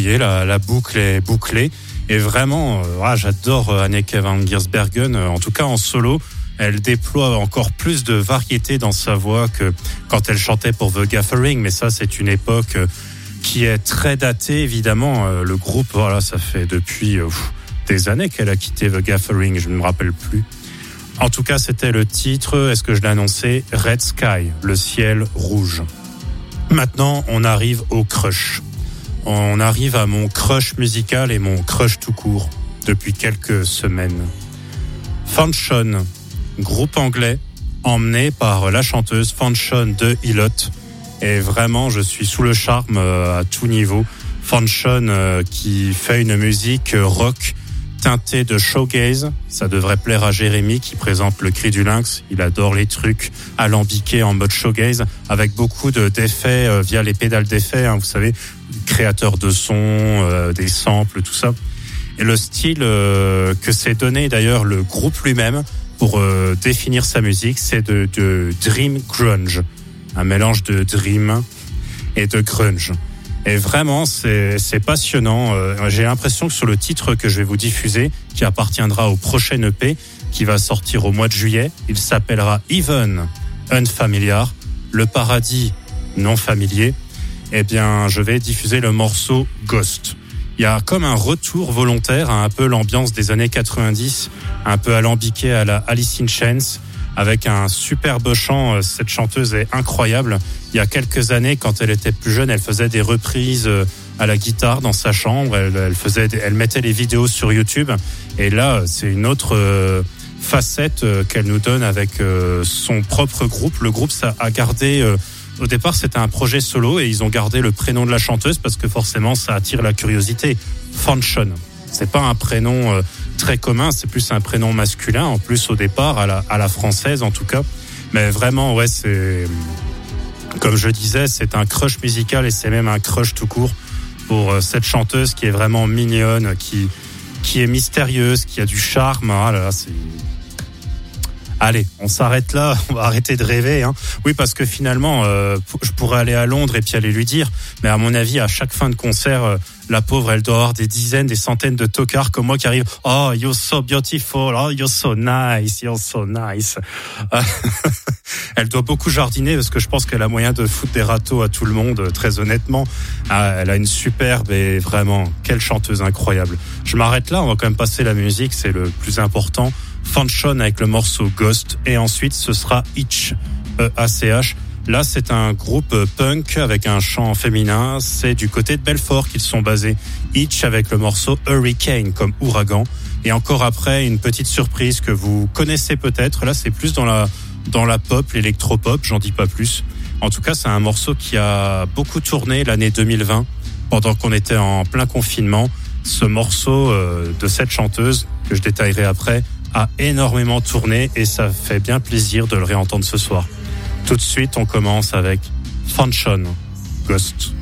y est, la boucle est bouclée. Et vraiment, j'adore Anneke van Giersbergen, en tout cas en solo. Elle déploie encore plus de variété dans sa voix que quand elle chantait pour The Gathering. Mais ça, c'est une époque qui est très datée, évidemment. Le groupe, ça fait depuis des années qu'elle a quitté The Gathering, je ne me rappelle plus. En tout cas, c'était le titre, est-ce que je l'ai annoncé ? Red Sky, le ciel rouge. Maintenant, on arrive au crush. On arrive à mon crush musical et mon crush tout court depuis quelques semaines. Fanchon, groupe anglais emmené par la chanteuse Fanchon de Ilott. Et vraiment, je suis sous le charme à tout niveau. Fanchon qui fait une musique rock teintée de shoegaze. Ça devrait plaire à Jérémy qui présente le Cri du Lynx. Il adore les trucs alambiqués en mode shoegaze avec beaucoup d'effets via les pédales d'effets. Vous savez, créateur de sons, des samples, tout ça. Et le style que s'est donné d'ailleurs le groupe lui-même pour définir sa musique, c'est de dream grunge. Un mélange de dream et de grunge. Et vraiment, c'est passionnant. J'ai l'impression que sur le titre que je vais vous diffuser, qui appartiendra au prochain EP, qui va sortir au mois de juillet, il s'appellera Even Unfamiliar, le paradis non familier. Eh bien, je vais diffuser le morceau Ghost. Il y a comme un retour volontaire à un peu l'ambiance des années 90, un peu alambiqué à la Alice in Chains, avec un superbe chant. Cette chanteuse est incroyable. Il y a quelques années, quand elle était plus jeune, elle faisait des reprises à la guitare dans sa chambre. Elle mettait les vidéos sur YouTube. Et là, c'est une autre facette qu'elle nous donne avec son propre groupe. Le groupe, ça a gardé... Au départ, c'était un projet solo et ils ont gardé le prénom de la chanteuse parce que forcément, ça attire la curiosité. Fanchon. C'est pas un prénom très commun, c'est plus un prénom masculin. En plus, au départ, à la française, en tout cas. Mais vraiment, c'est... Comme je disais, c'est un crush musical et c'est même un crush tout court pour cette chanteuse qui est vraiment mignonne, qui est mystérieuse, qui a du charme. C'est... Allez, on s'arrête là, on va arrêter de rêver. Oui, parce que finalement, je pourrais aller à Londres et puis aller lui dire, mais à mon avis, à chaque fin de concert, la pauvre, elle doit avoir des dizaines, des centaines de tocards comme moi qui arrivent. Oh, you're so beautiful, oh, you're so nice, you're so nice. Elle doit beaucoup jardiner parce que je pense qu'elle a moyen de foutre des râteaux à tout le monde, très honnêtement. Elle a une superbe et vraiment, quelle chanteuse incroyable. Je m'arrête là, on va quand même passer la musique, c'est le plus important. Fanchon avec le morceau Ghost et ensuite ce sera Itch, E-A-C-H. Là c'est un groupe punk avec un chant féminin, c'est du côté de Belfort qu'ils sont basés. Itch avec le morceau Hurricane comme ouragan et encore après une petite surprise que vous connaissez peut-être. Là c'est plus dans la pop, l'électropop, j'en dis pas plus. En tout cas c'est un morceau qui a beaucoup tourné l'année 2020 pendant qu'on était en plein confinement. Ce morceau de cette chanteuse que je détaillerai après a énormément tourné et ça fait bien plaisir de le réentendre ce soir. Tout de suite, on commence avec Fanchon, Ghost.